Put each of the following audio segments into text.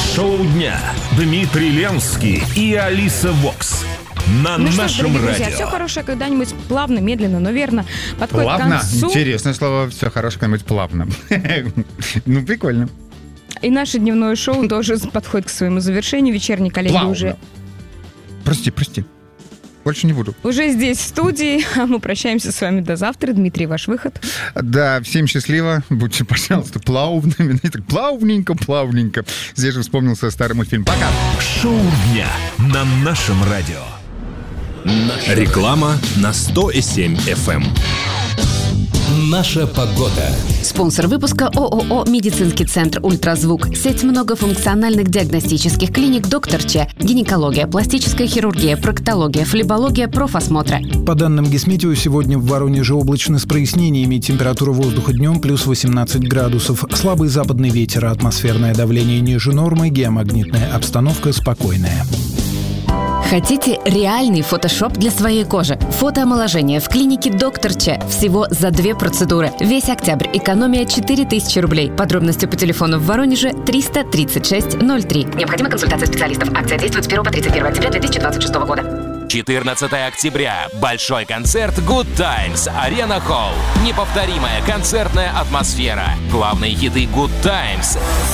Шоу дня. Дмитрий Ленский и Алиса Вокс. На нашем радио. Друзья, все хорошее когда-нибудь плавно, медленно, но верно подходит плавно? к концу. Интересное слово. Все хорошее когда-нибудь плавно. Ну, прикольно. И наше дневное шоу тоже подходит к своему завершению. Вечерние коллеги Плавно. уже... Прости. Больше не буду. Уже здесь, в студии. А мы прощаемся с вами до завтра. Дмитрий, ваш выход. Да, всем счастливо. Будьте, пожалуйста, плавными. Так плавненько. Здесь же вспомнился старый мультфильм. Пока. Шоу дня на нашем радио. Реклама на 100,7 FM. Наша погода. Спонсор выпуска ООО «Медицинский центр Ультразвук». Сеть многофункциональных диагностических клиник «Доктор Ч». Гинекология, пластическая хирургия, проктология, флебология, профосмотры. По данным Гисметео, сегодня в Воронеже облачно с прояснениями. Температура воздуха днем плюс 18 градусов. Слабый западный ветер, атмосферное давление ниже нормы, геомагнитная обстановка спокойная. Хотите реальный фотошоп для своей кожи? Фотоомоложение в клинике «Доктор Ч». Всего за 2 процедуры. Весь октябрь. Экономия 4000 рублей. Подробности по телефону в Воронеже 336 03. Необходима консультация специалистов. Акция действует с 1 по 31 октября 2026 года. 14 октября. Большой концерт Good Times. Арена Холл. Неповторимая концертная атмосфера. Главные хиты Good Times.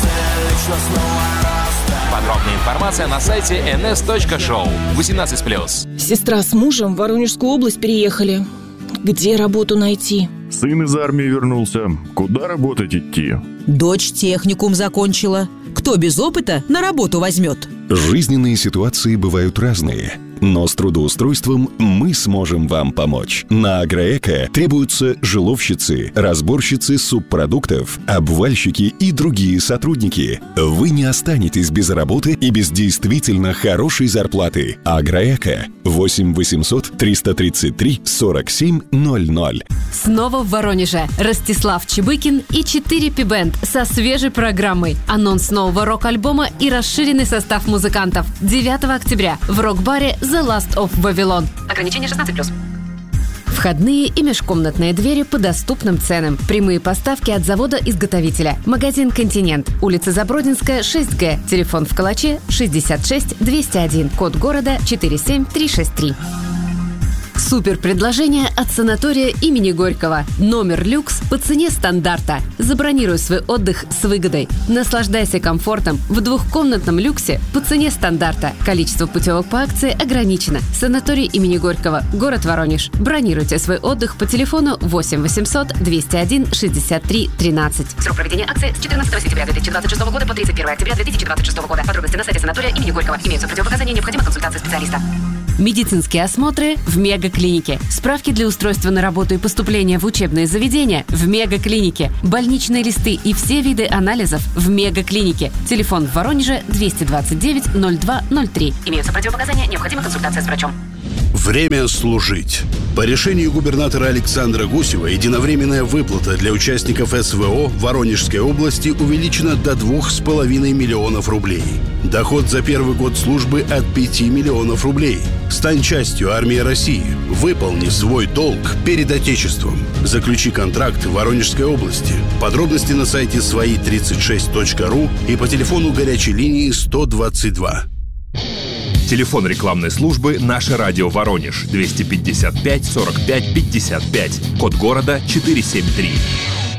Подробная информация на сайте ns.show. 18+. Сестра с мужем в Воронежскую область переехали. Где работу найти? Сын из армии вернулся. Куда работать идти? Дочь техникум закончила. Кто без опыта на работу возьмет? Жизненные ситуации бывают разные, но с трудоустройством мы сможем вам помочь. На Агроэко требуются жиловщицы, разборщицы субпродуктов, обвальщики и другие сотрудники. Вы не останетесь без работы и без действительно хорошей зарплаты. Агроэко 8 800 333 47 00. Снова в Воронеже. Ростислав Чебыкин и 4 Пи-бенд со свежей программой. Анонс нового рок-альбома и расширенный состав музыкантов. 9 октября в рок-баре The Last of Babylon. Ограничение 16+. Входные и межкомнатные двери по доступным ценам. Прямые поставки от завода-изготовителя. Магазин «Континент». Улица Забродинская, 6Г. Телефон в Калаче 66 201. Код города 47363. Супер предложение от санатория имени Горького. Номер люкс по цене стандарта. Забронируй свой отдых с выгодой. Наслаждайся комфортом в двухкомнатном люксе по цене стандарта. Количество путевок по акции ограничено. Санаторий имени Горького. Город Воронеж. Бронируйте свой отдых по телефону 8 800 201 63 13. Срок проведения акции с 14 сентября 2026 года по 31 октября 2026 года. Подробности на сайте санатория имени Горького. Имеются противопоказания, необходима консультация специалиста. Медицинские осмотры в Мегаклинике. Справки для устройства на работу и поступления в учебные заведения в Мегаклинике. Больничные листы и все виды анализов в Мегаклинике. Телефон в Воронеже 229 02 03. Имеются противопоказания, необходима консультация с врачом. Время служить. По решению губернатора Александра Гусева единовременная выплата для участников СВО в Воронежской области увеличена до 2,5 миллионов рублей. Доход за первый год службы от 5 миллионов рублей. Стань частью армии России. Выполни свой долг перед Отечеством. Заключи контракт в Воронежской области. Подробности на сайте свои36.ру и по телефону горячей линии 122. Телефон рекламной службы «Наше радио Воронеж» 255 45 55. Код города 473.